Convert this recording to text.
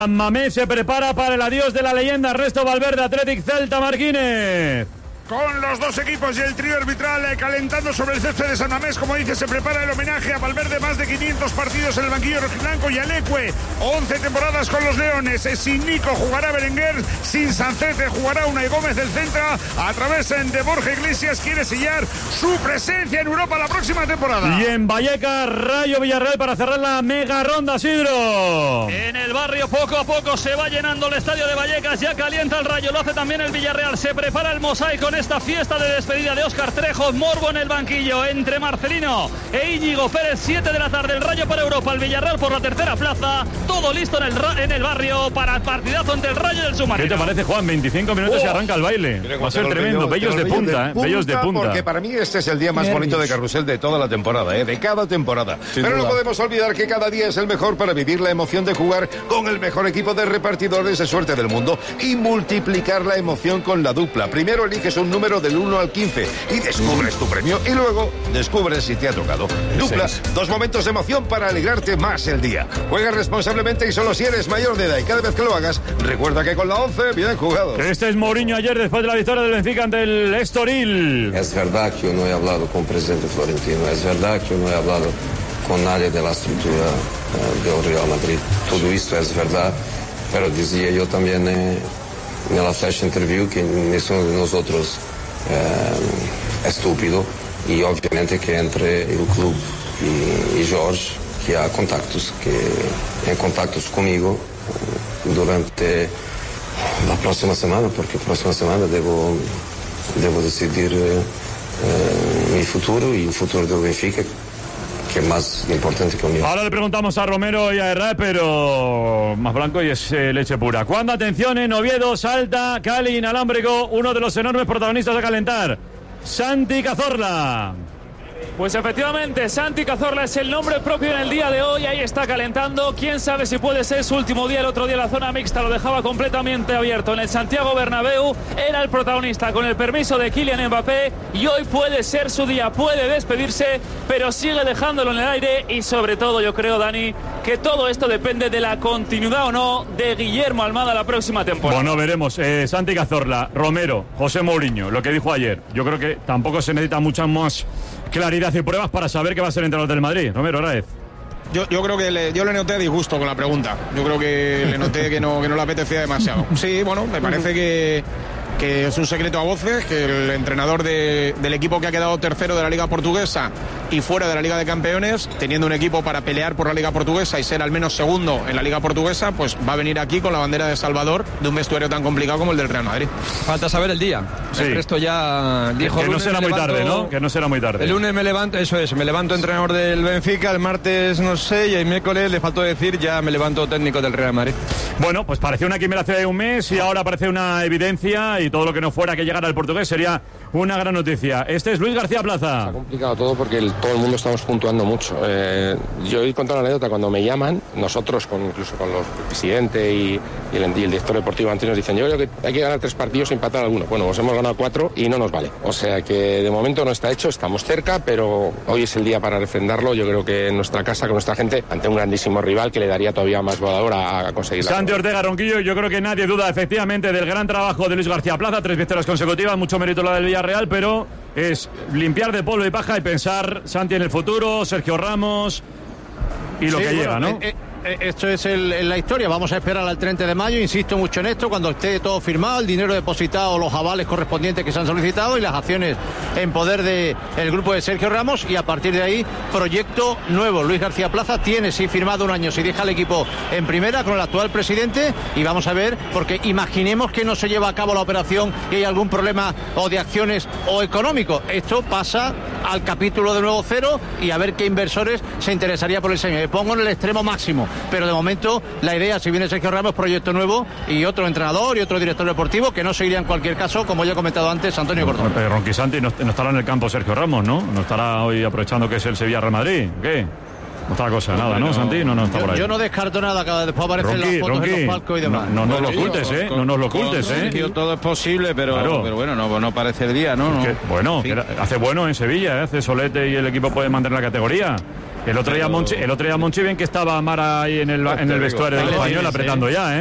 Mamés se prepara para el adiós de la leyenda Ernesto Valverde, Athletic Celta Martínez. Con los dos equipos y el trío arbitral calentando sobre el césped de San Mamés, como dice, se prepara el homenaje a Valverde, más de 500 partidos en el banquillo rojiblanco, y Alecue, 11 temporadas con los Leones. Sin Nico jugará Berenguer, sin Sancete jugará Unai Gómez del Centra, a través de Borja Iglesias quiere sellar su presencia en Europa la próxima temporada. Y en Vallecas, Rayo Villarreal para cerrar la mega ronda, Sidro. En el barrio poco a poco se va llenando el estadio de Vallecas, ya calienta el Rayo, lo hace también el Villarreal, se prepara el mosaico en esta fiesta de despedida de Óscar Trejo. Morbo en el banquillo entre Marcelino e Íñigo Pérez. 7 de la tarde, el Rayo para Europa, el Villarreal por la tercera plaza. Todo listo en el barrio para el partidazo entre el Rayo y el Submarino. ¿Qué te parece, Juan? 25 minutos y arranca el baile. Va a ser tremendo. Bellos de punta, bellos de punta. Porque para mí este es el día más bonito de carrusel de toda la temporada, de cada temporada. Pero no podemos olvidar que cada día es el mejor para vivir la emoción de jugar con el mejor equipo de repartidores de suerte del mundo y multiplicar la emoción con la dupla. Primero eliges un número del 1 al 15 y descubres tu premio, y luego descubres si te ha tocado. Dupla, 2 momentos de emoción para alegrarte más el día. Juega responsablemente y solo si eres mayor de edad, y cada vez que lo hagas, recuerda que con la 11 bien jugado. Este es Mourinho ayer después de la victoria del Benfica ante el Estoril. Es verdad que yo no he hablado con el presidente Florentino, es verdad que yo no he hablado con nadie de la estructura del Real Madrid. Todo esto es verdad, pero decía yo también en la flash interview que ninguno de nosotros estúpido, y obviamente que entre el club y Jorge, que hay contactos, que en contactos conmigo durante la próxima semana, porque la próxima semana debo decidir mi futuro y el futuro del Benfica, que es más importante que el mío. Ahora le preguntamos a Romero y a Herrera, pero más blanco y es leche pura. Cuando, atención, en Oviedo salta Cali inalámbrico, uno de los enormes protagonistas a calentar, Santi Cazorla. Pues efectivamente, Santi Cazorla es el nombre propio en el día de hoy. Ahí está calentando. Quién sabe si puede ser su último día. El otro día la zona mixta lo dejaba completamente abierto. En el Santiago Bernabéu era el protagonista con el permiso de Kylian Mbappé, y hoy puede ser su día. Puede despedirse, pero sigue dejándolo en el aire. Y sobre todo, yo creo, Dani, que todo esto depende de la continuidad o no de Guillermo Almada la próxima temporada. Bueno, veremos. Santi Cazorla, Romero, José Mourinho, lo que dijo ayer. Yo creo que tampoco se necesita mucha más claridad y pruebas para saber que va a ser entrenador del Madrid. Romero, Raez. Yo creo que yo le noté disgusto con la pregunta. Yo creo que le noté que no le apetecía demasiado. Sí, bueno, me parece que es un secreto a voces, que el entrenador del equipo que ha quedado tercero de la Liga Portuguesa y fuera de la Liga de Campeones, teniendo un equipo para pelear por la Liga Portuguesa y ser al menos segundo en la Liga Portuguesa, pues va a venir aquí con la bandera de Salvador de un vestuario tan complicado como el del Real Madrid. Falta saber el día. Sí. El resto ya dijo. Que no será muy tarde, ¿no? Que no será muy tarde. El lunes me levanto, eso es, me levanto entrenador del Benfica, el martes no sé, y el miércoles le faltó decir, ya me levanto técnico del Real Madrid. Bueno, pues parecía una quimera hace un mes y ahora parece una evidencia, y todo lo que no fuera que llegara al portugués sería una gran noticia. Este es Luis García Plaza. Está complicado todo porque todo el mundo estamos puntuando mucho. Yo he contado una anécdota. Cuando me llaman, nosotros, incluso con el presidente y el director deportivo Antonio, nos dicen, yo creo que hay que ganar 3 partidos y empatar alguno. Bueno, pues hemos ganado 4 y no nos vale. O sea que de momento no está hecho, estamos cerca, pero hoy es el día para refrendarlo. Yo creo que en nuestra casa, con nuestra gente, ante un grandísimo rival que le daría todavía más volador a conseguir la Santi Ortega, Ronquillo, yo creo que nadie duda efectivamente del gran trabajo de Luis García Plaza, 3 victorias consecutivas, mucho mérito la del Villarreal, pero es limpiar de polvo y paja y pensar, Santi, en el futuro, Sergio Ramos y lo que llega, ¿no? Esto es la historia. Vamos a esperar al 30 de mayo, insisto mucho en esto, cuando esté todo firmado, el dinero depositado, los avales correspondientes que se han solicitado y las acciones en poder del grupo de Sergio Ramos, y a partir de ahí, proyecto nuevo. Luis García Plaza tiene, sí, firmado un año, si deja el equipo en primera con el actual presidente, y vamos a ver, porque imaginemos que no se lleva a cabo la operación y hay algún problema o de acciones o económico. Esto pasa al capítulo de nuevo cero y a ver qué inversores se interesaría por el diseño. Me pongo en el extremo máximo, pero de momento la idea, si viene Sergio Ramos, proyecto nuevo y otro entrenador y otro director deportivo, que no seguiría en cualquier caso, como ya he comentado antes, Antonio Cordón. Pero Ronqui Santi no estará en el campo Sergio Ramos, ¿no? No estará hoy aprovechando que es el Sevilla Real Madrid, ¿qué? Otra cosa, nada, ¿no, Santi? No está por ahí. Yo no descarto nada, que después aparecen las fotos en los palcos y demás. No nos lo ocultes, ¿eh? No nos lo ocultes, ¿eh? Todo es posible, pero bueno, no parece el día, ¿no? Bueno, hace bueno en Sevilla, hace solete y el equipo puede mantener la categoría. El otro día Monchi ven que estaba Mara ahí en el vestuario del Español apretando ya, ¿eh?